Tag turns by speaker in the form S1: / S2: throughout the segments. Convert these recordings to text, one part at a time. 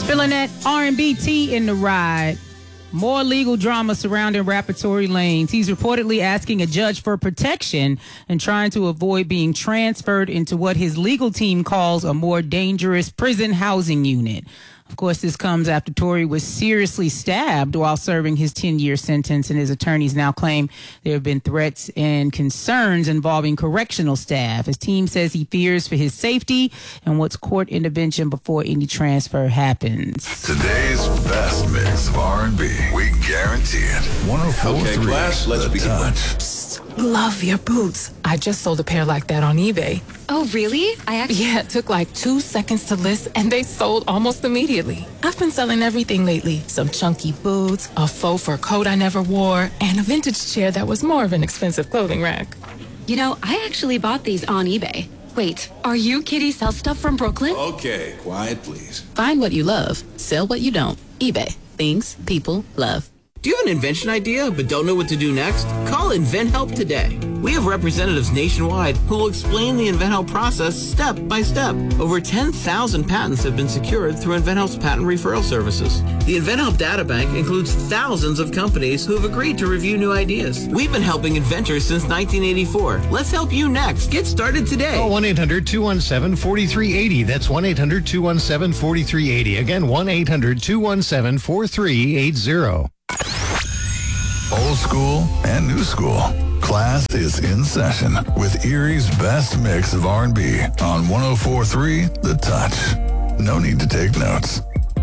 S1: Feeling that R&B tea in the ride. More legal drama surrounding rapper Tory Lanez. He's reportedly asking a judge for protection and trying to avoid being transferred into what his legal team calls a more dangerous prison housing unit. Of course, this comes after Tory was seriously stabbed while serving his 10-year sentence, and his attorneys now claim there have been threats and concerns involving correctional staff. His team says he fears for his safety and wants court intervention before any transfer happens.
S2: Today's best mix of R&B. We guarantee it. 104.3.
S3: Okay, class, let's begin.
S4: Love your boots. I just sold a pair like that on eBay.
S5: Oh, really?
S4: Yeah, it took like 2 seconds to list and they sold almost immediately. I've been selling everything lately. Some chunky boots, a faux fur coat I never wore, and a vintage chair that was more of an expensive clothing rack.
S5: You know, I actually bought these on eBay. Wait, are you Kitty Sell Stuff from Brooklyn?
S3: Okay, quiet, please.
S6: Find what you love. Sell what you don't. eBay. Things people love.
S7: Do you have an invention idea but don't know what to do next? Call InventHelp today. We have representatives nationwide who will explain the InventHelp process step by step. Over 10,000 patents have been secured through InventHelp's patent referral services. The InventHelp data bank includes thousands of companies who have agreed to review new ideas. We've been helping inventors since 1984. Let's help you next. Get started today.
S8: Call 1-800-217-4380. That's 1-800-217-4380. Again, 1-800-217-4380.
S2: Old school and new school. Class is in session with Erie's best mix of R&B on 104.3 The Touch. No need to take notes.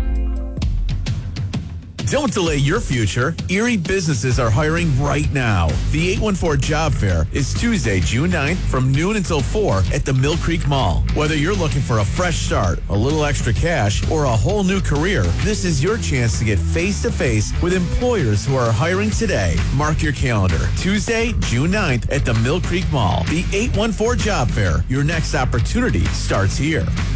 S9: Don't delay your future. Erie businesses are hiring right now. The 814 Job Fair is Tuesday, June 9th from noon until 4 at the Mill Creek Mall. Whether you're looking for a fresh start, a little extra cash, or a whole new career, this is your chance to get face-to-face with employers who are hiring today. Mark your calendar. Tuesday, June 9th at the Mill Creek Mall. The 814 Job Fair. Your next opportunity starts here.